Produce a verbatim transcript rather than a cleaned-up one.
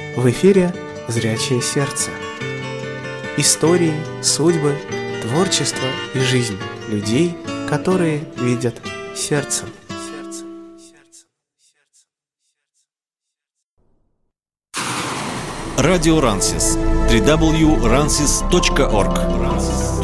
В эфире «Зрячее сердце». Истории, судьбы, творчество и жизнь людей, которые видят сердцем. Радио Рансис. дабл ю дабл ю дабл ю точка рансис точка орг